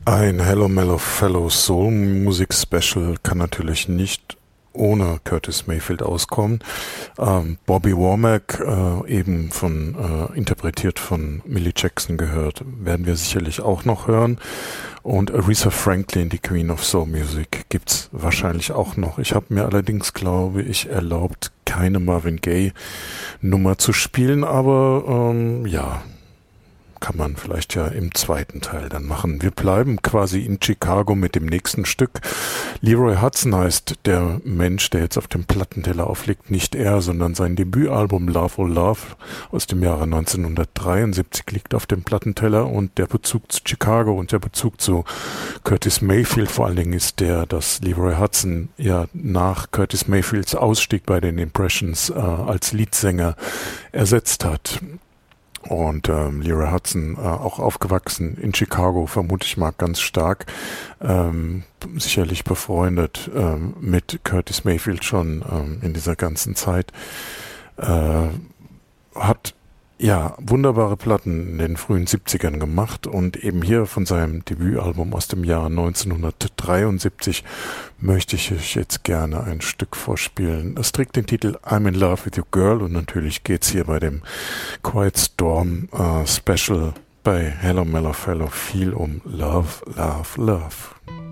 Ein Hello Mellow Fellow Soul Musik Special kann natürlich nicht ohne Curtis Mayfield auskommen. Bobby Womack, interpretiert von Millie Jackson gehört, werden wir sicherlich auch noch hören. Und Aretha Franklin, die Queen of Soul Music, gibt's wahrscheinlich auch noch. Ich habe mir allerdings, glaube ich, erlaubt, keine Marvin Gaye Nummer zu spielen, aber kann man vielleicht ja im zweiten Teil dann machen. Wir bleiben quasi in Chicago mit dem nächsten Stück. Leroy Hudson heißt der Mensch, der jetzt auf dem Plattenteller auflegt, nicht er, sondern sein Debütalbum Love Oh Love aus dem Jahre 1973 liegt auf dem Plattenteller, und der Bezug zu Chicago und der Bezug zu Curtis Mayfield vor allen Dingen ist der, dass Leroy Hudson ja nach Curtis Mayfields Ausstieg bei den Impressions als Leadsänger ersetzt hat. Und Leroy Hudson, auch aufgewachsen in Chicago, vermute ich mal ganz stark, sicherlich befreundet mit Curtis Mayfield schon in dieser ganzen Zeit, hat ja wunderbare Platten in den frühen 70ern gemacht, und eben hier von seinem Debütalbum aus dem Jahr 1973 möchte ich euch jetzt gerne ein Stück vorspielen. Das trägt den Titel I'm in Love with Your Girl, und natürlich geht's hier bei dem Quiet Storm Special bei Hello Mellow Fellow viel um Love, Love, Love.